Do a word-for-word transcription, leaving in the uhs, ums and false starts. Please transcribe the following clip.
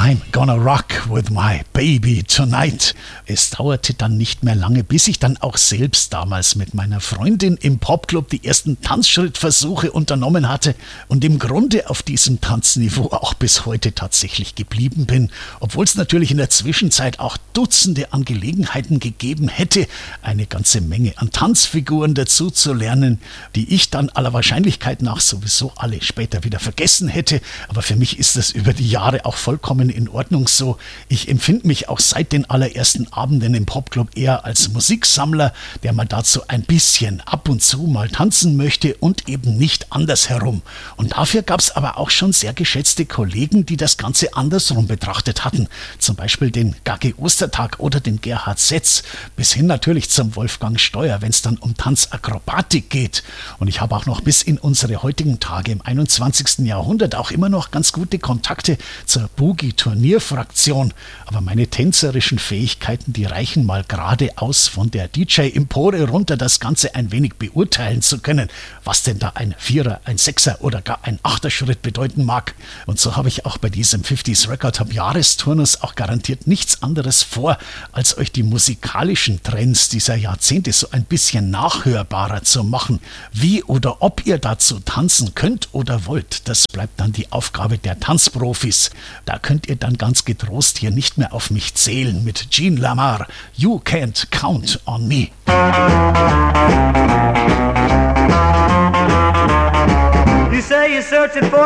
I'm gonna rock with my baby tonight. Es dauerte dann nicht mehr lange, bis ich dann auch selbst damals mit meiner Freundin im Popclub die ersten Tanzschrittversuche unternommen hatte und im Grunde auf diesem Tanzniveau auch bis heute tatsächlich geblieben bin, obwohl es natürlich in der Zwischenzeit auch Dutzende an Gelegenheiten gegeben hätte, eine ganze Menge an Tanzfiguren dazu zu lernen, die ich dann aller Wahrscheinlichkeit nach sowieso alle später wieder vergessen hätte. Aber für mich ist das über die Jahre auch vollkommen in Ordnung so. Ich empfinde mich auch seit den allerersten Abenden im Popclub eher als Musiksammler, der mal dazu ein bisschen ab und zu mal tanzen möchte und eben nicht andersherum. Und dafür gab es aber auch schon sehr geschätzte Kollegen, die das Ganze andersrum betrachtet hatten. Zum Beispiel den Gaggi Ostertag oder den Gerhard Setz, bis hin natürlich zum Wolfgang Steuer, wenn es dann um Tanzakrobatik geht. Und ich habe auch noch bis in unsere heutigen Tage im einundzwanzigsten Jahrhundert auch immer noch ganz gute Kontakte zur Boogie-Turnierfraktion. Aber meine tänzerischen Fähigkeiten, die reichen mal geradeaus von der D J-Empore runter, das Ganze ein wenig beurteilen zu können, was denn da ein Vierer, ein Sechser oder gar ein Achterschritt bedeuten mag. Und so habe ich auch bei diesem fünfziger Record Hub Jahresturnus auch garantiert nichts anderes vor, als euch die musikalischen Trends dieser Jahrzehnte so ein bisschen nachhörbarer zu machen. Wie oder ob ihr dazu tanzen könnt oder wollt, das bleibt dann die Aufgabe der Tanzprofis. Da könnt ihr dann ganz getrost hier nicht mehr auf mich zählen mit Gene Lamar. You can't count on me. You say you're searching for